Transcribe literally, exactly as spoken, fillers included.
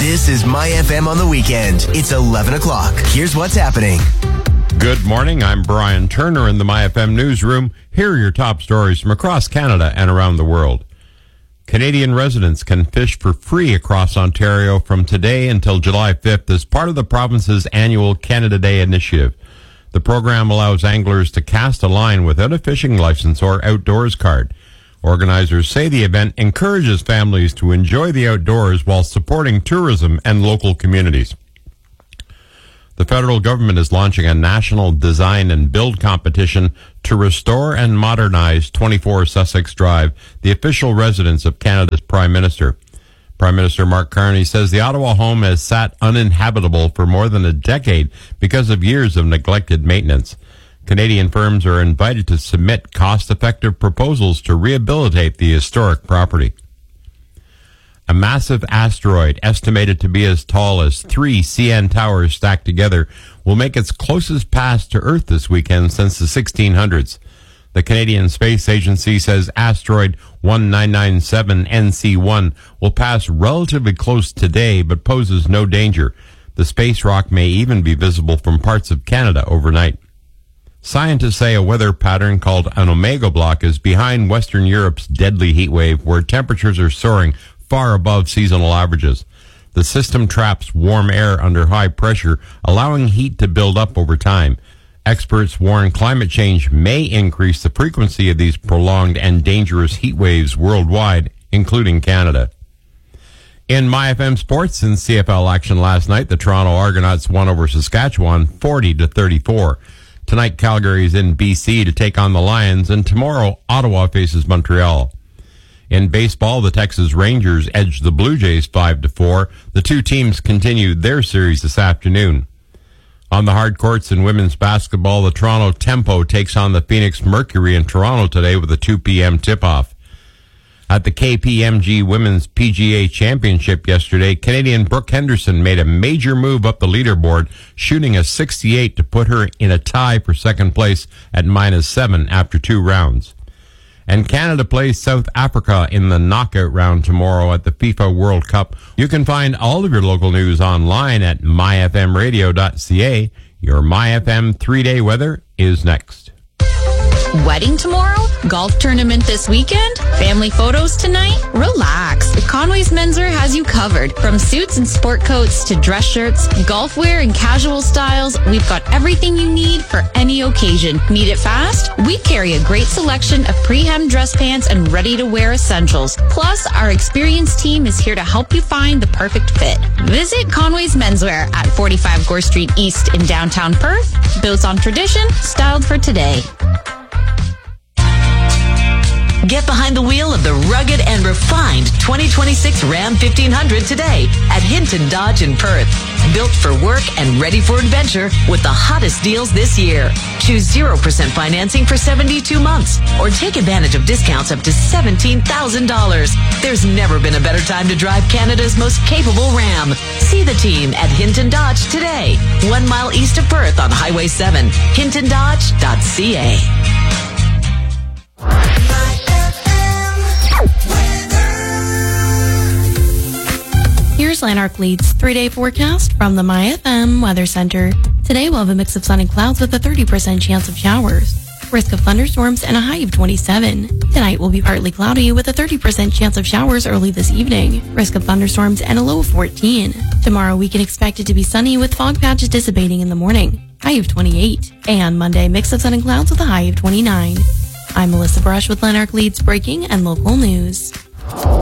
This is My F M on the weekend. It's eleven o'clock. Here's what's happening. Good morning. I'm Brian Turner in the My F M newsroom. Here are your top stories from across Canada and around the world. Canadian residents can fish for free across Ontario from today until July fifth as part of the province's annual Canada Day initiative. The program allows anglers to cast a line without a fishing license or outdoors card. Organizers say the event encourages families to enjoy the outdoors while supporting tourism and local communities. The federal government is launching a national design and build competition to restore and modernize twenty-four Sussex Drive, the official residence of Canada's Prime Minister. Prime Minister Mark Carney says the Ottawa home has sat uninhabitable for more than a decade because of years of neglected maintenance. Canadian firms are invited to submit cost-effective proposals to rehabilitate the historic property. A massive asteroid, estimated to be as tall as three C N towers stacked together, will make its closest pass to Earth this weekend since the sixteen hundreds. The Canadian Space Agency says asteroid one nine nine seven N C one will pass relatively close today, but poses no danger. The space rock may even be visible from parts of Canada overnight. Scientists say a weather pattern called an omega block is behind Western Europe's deadly heat wave, where temperatures are soaring far above seasonal averages. The system traps warm air under high pressure, allowing heat to build up over time. Experts warn climate change may increase the frequency of these prolonged and dangerous heat waves worldwide, including Canada. In My F M Sports and C F L action last night, the Toronto Argonauts won over Saskatchewan forty to thirty-four. Tonight, Calgary is in B C to take on the Lions, and tomorrow, Ottawa faces Montreal. In baseball, the Texas Rangers edged the Blue Jays five to four. The two teams continued their series this afternoon. On the hard courts in women's basketball, the Toronto Tempo takes on the Phoenix Mercury in Toronto today with a two p.m. tip-off. At the K P M G Women's P G A Championship yesterday, Canadian Brooke Henderson made a major move up the leaderboard, shooting a sixty-eight to put her in a tie for second place at minus seven after two rounds. And Canada plays South Africa in the knockout round tomorrow at the FIFA World Cup. You can find all of your local news online at my f m radio dot c a. Your My F M three-day weather is next. Wedding tomorrow? Golf tournament this weekend? Family photos tonight? Relax. Conway's Menswear has you covered. From suits and sport coats to dress shirts, golf wear and casual styles, we've got everything you need for any occasion. Need it fast? We carry a great selection of pre-hem dress pants and ready-to-wear essentials. Plus, our experienced team is here to help you find the perfect fit. Visit Conway's Menswear at forty-five Gore Street East in downtown Perth. Built on tradition, styled for today. Get behind the wheel of the rugged and refined twenty twenty-six Ram fifteen hundred today at Hinton Dodge in Perth. Built for work and ready for adventure with the hottest deals this year. Choose zero percent financing for seventy-two months or take advantage of discounts up to seventeen thousand dollars. There's never been a better time to drive Canada's most capable Ram. See the team at Hinton Dodge today. One mile east of Perth on Highway seven. hinton dodge dot c a. Here's Lanark Leeds three-day forecast from the My F M Weather Center. Today we'll have a mix of sun and clouds with a thirty percent chance of showers. Risk of thunderstorms and a high of twenty-seven. Tonight will be partly cloudy with a thirty percent chance of showers early this evening. Risk of thunderstorms and a low of fourteen. Tomorrow we can expect it to be sunny with fog patches dissipating in the morning. High of twenty-eight. And Monday, mix of sun and clouds with a high of twenty-nine. I'm Melissa Brush with Lanark Leeds breaking and local news.